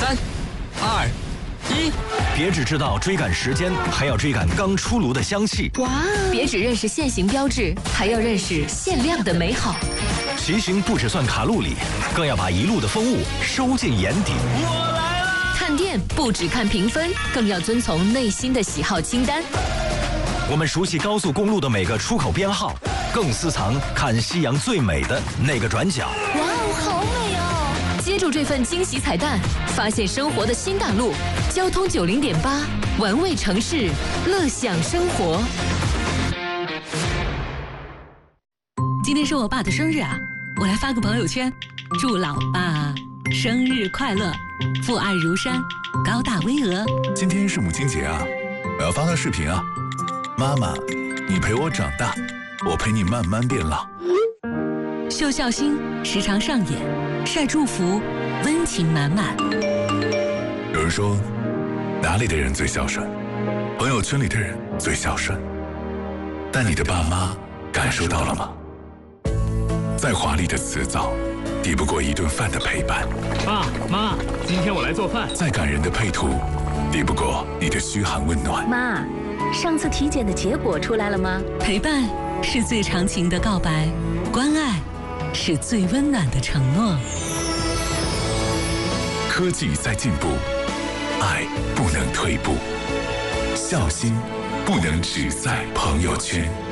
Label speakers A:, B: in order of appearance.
A: 3、2、1，
B: 别只知道追赶时间，还要追赶刚出炉的香气。
C: 哇！别只认识限行标志，还要认识限量的美好。
B: 骑行不只算卡路里，更要把一路的风物收进眼底。
A: 我来了！
C: 看店不只看评分，更要遵从内心的喜好清单。
B: 我们熟悉高速公路的每个出口编号，更私藏看夕阳最美的那个转角。
C: 哇哦，好美哦！接住这份惊喜彩蛋，发现生活的新大陆。交通90.8，玩味城市，乐享生活。
D: 今天是我爸的生日啊，我来发个朋友圈，祝老爸生日快乐，父爱如山，高大巍峨。
E: 今天是母亲节啊，我要发个视频啊。妈妈，你陪我长大，我陪你慢慢变老。
D: 秀孝心时常上演，晒祝福，温情满满。
E: 有人说，哪里的人最孝顺？朋友圈里的人最孝顺。但你的爸妈感受到了吗？再华丽的辞藻，抵不过一顿饭的陪伴。
A: 爸妈，今天我来做饭。
E: 再感人的配图，抵不过你的嘘寒问暖。
F: 妈，上次体检的结果出来了吗？
D: 陪伴是最长情的告白，关爱是最温暖的承诺。
E: 科技在进步，爱不能退步，孝心不能只在朋友圈。